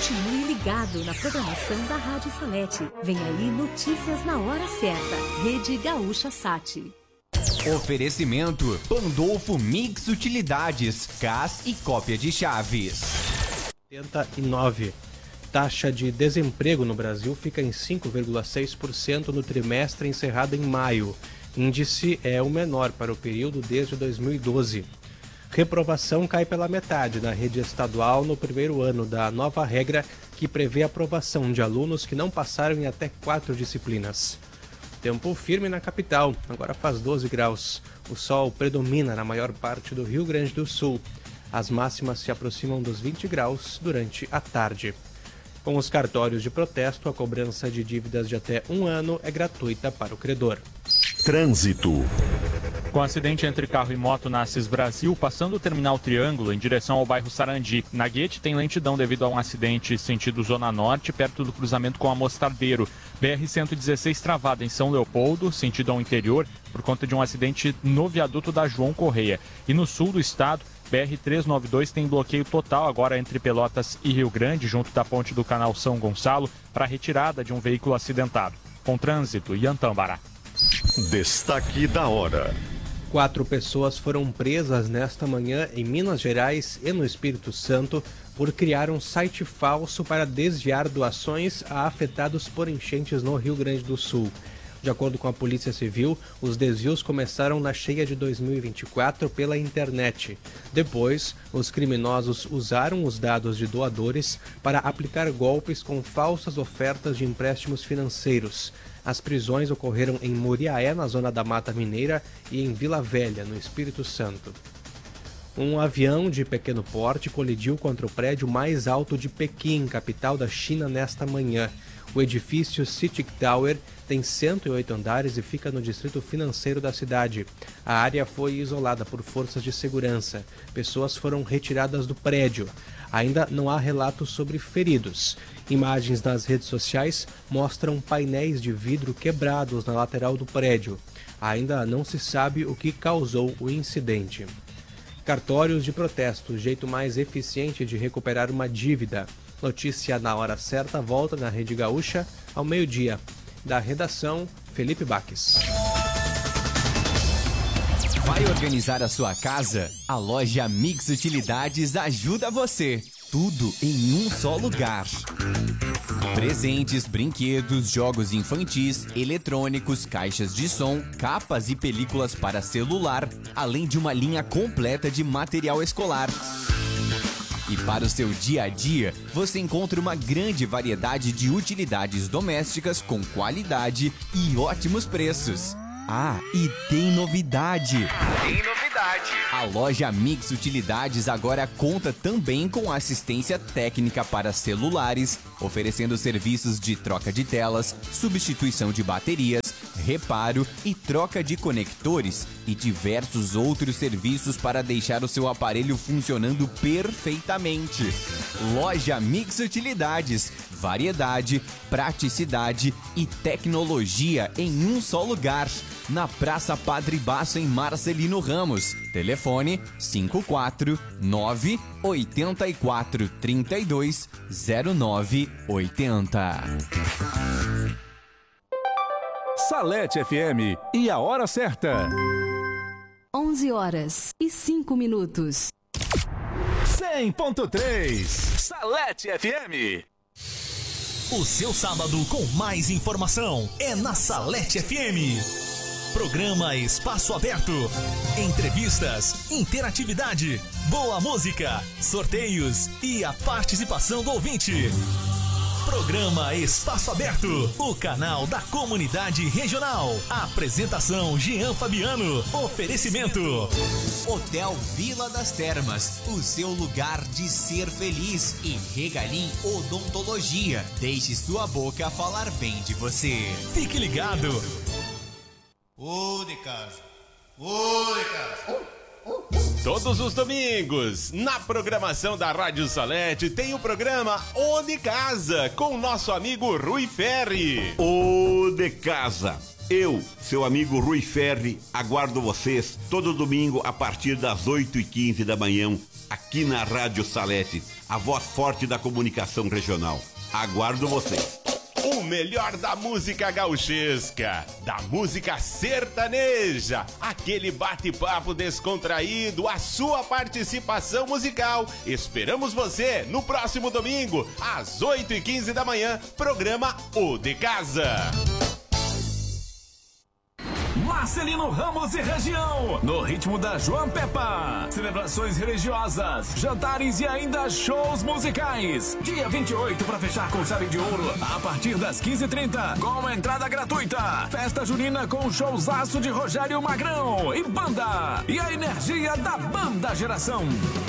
Continue ligado na programação da Rádio Salete. Vem aí notícias na hora certa. Rede Gaúcha Sat. Oferecimento Pandolfo Mix Utilidades, CAS e cópia de chaves. 89. Taxa de desemprego no Brasil fica em 5,6% no trimestre encerrado em maio. Índice é o menor para o período desde 2012. Reprovação cai pela metade na rede estadual no primeiro ano da nova regra que prevê a aprovação de alunos que não passaram em até 4 disciplinas. Tempo firme na capital, agora faz 12 graus. O sol predomina na maior parte do Rio Grande do Sul. As máximas se aproximam dos 20 graus durante a tarde. Com os cartórios de protesto, a cobrança de dívidas de até 1 ano é gratuita para o credor. Trânsito. Com acidente entre carro e moto na Assis Brasil, passando o terminal Triângulo em direção ao bairro Sarandi. Na Guete tem lentidão devido a um acidente sentido Zona Norte, perto do cruzamento com a Mostardeiro. BR-116 travada em São Leopoldo, sentido ao interior, por conta de um acidente no viaduto da João Correia. E no sul do estado, BR-392 tem bloqueio total agora entre Pelotas e Rio Grande, junto da ponte do canal São Gonçalo, para a retirada de um veículo acidentado. Com trânsito, Iantã Bará. Destaque da hora. 4 pessoas foram presas nesta manhã em Minas Gerais e no Espírito Santo por criar um site falso para desviar doações a afetados por enchentes no Rio Grande do Sul. De acordo com a Polícia Civil, os desvios começaram na cheia de 2024 pela internet. Depois, os criminosos usaram os dados de doadores para aplicar golpes com falsas ofertas de empréstimos financeiros. As prisões ocorreram em Muriaé, na zona da Mata Mineira, e em Vila Velha, no Espírito Santo. Um avião de pequeno porte colidiu contra o prédio mais alto de Pequim, capital da China, nesta manhã. O edifício City Tower tem 108 andares e fica no distrito financeiro da cidade. A área foi isolada por forças de segurança. Pessoas foram retiradas do prédio. Ainda não há relatos sobre feridos. Imagens nas redes sociais mostram painéis de vidro quebrados na lateral do prédio. Ainda não se sabe o que causou o incidente. Cartórios de protesto, jeito mais eficiente de recuperar uma dívida. Notícia na hora certa, volta na Rede Gaúcha ao meio-dia. Da redação, Felipe Baques. Vai organizar a sua casa? A loja Mix Utilidades ajuda você. Tudo em um só lugar. Presentes, brinquedos, jogos infantis, eletrônicos, caixas de som, capas e películas para celular, além de uma linha completa de material escolar. E para o seu dia a dia, você encontra uma grande variedade de utilidades domésticas com qualidade e ótimos preços. Ah, e tem novidade! A loja Mix Utilidades agora conta também com assistência técnica para celulares, oferecendo serviços de troca de telas, substituição de baterias, reparo e troca de conectores e diversos outros serviços para deixar o seu aparelho funcionando perfeitamente. Loja Mix Utilidades, variedade, praticidade e tecnologia em um só lugar. Na Praça Padre Baço, em Marcelino Ramos. Telefone 54984320980. Salete FM e a hora certa. 11h05. 100.3 Salete FM. O seu sábado com mais informação é na Salete FM. Programa Espaço Aberto. Entrevistas, interatividade, boa música, sorteios e a participação do ouvinte. Programa Espaço Aberto, o canal da comunidade regional. Apresentação Jean Fabiano. Oferecimento Hotel Vila das Termas, o seu lugar de ser feliz. E Regalim Odontologia, deixe sua boca falar bem de você. Fique ligado. Ô de casa, ô de casa. Todos os domingos, na programação da Rádio Salete, tem o programa O de Casa, com o nosso amigo Rui Ferri. O de Casa Eu, seu amigo Rui Ferri, aguardo vocês todo domingo a partir das 8h15 da manhã, aqui na Rádio Salete, a voz forte da comunicação regional. Aguardo vocês. O melhor da música gauchesca, da música sertaneja, aquele bate-papo descontraído, a sua participação musical. Esperamos você no próximo domingo, às 8h15 da manhã, programa O de Casa. Marcelino Ramos e região, no ritmo da João Peppa. Celebrações religiosas, jantares e ainda shows musicais. Dia 28 para fechar com chave de ouro, a partir das 15h30, com entrada gratuita. Festa junina com showzaço de Rogério Magrão e banda. E a energia da Banda Geração.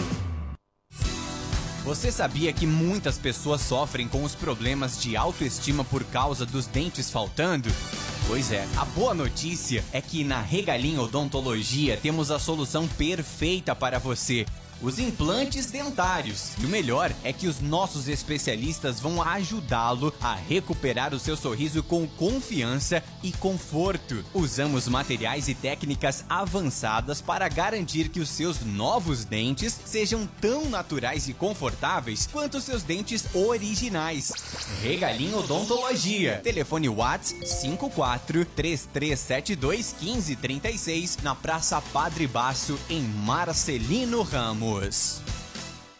Você sabia que muitas pessoas sofrem com os problemas de autoestima por causa dos dentes faltando? Pois é, a boa notícia é que na Regalim Odontologia temos a solução perfeita para você. Os implantes dentários. E o melhor é que os nossos especialistas vão ajudá-lo a recuperar o seu sorriso com confiança e conforto. Usamos materiais e técnicas avançadas para garantir que os seus novos dentes sejam tão naturais e confortáveis quanto os seus dentes originais. Regalim Odontologia. Telefone WhatsApp 54-3372-1536 na Praça Padre Baço, em Marcelino Ramos.